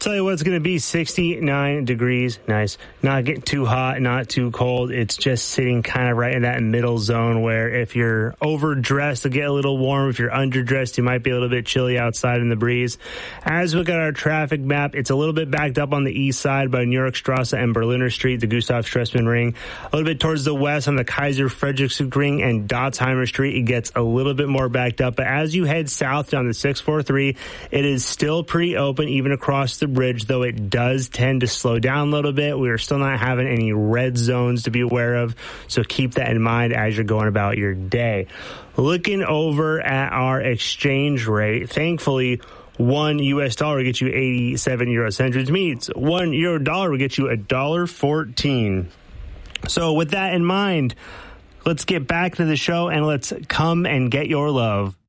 Tell you what, it's going to be 69 degrees. Nice. Not getting too hot, not too cold. It's just sitting kind of right in that middle zone where if you're overdressed, it'll get a little warm. If you're underdressed, you might be a little bit chilly outside in the breeze. As we look at our traffic map, it's a little bit backed up on the east side by New York Strasse and Berliner Street, the Gustav Stresemann Ring. A little bit towards the west on the Kaiser Friedrichsruh Ring and Dotzheimer Street, it gets a little bit more backed up. But as you head south down the 643, it is still pretty open, even across the bridge, though it does tend to slow down a little bit. We are still not having any red zones to be aware of, so keep that in mind as you're going about your day. Looking over at our exchange rate, thankfully, $1 US will get you 87 euro cents, which means $1 euro dollar will get you $1.14. So with that in mind, let's get back to the show and let's come and get your love.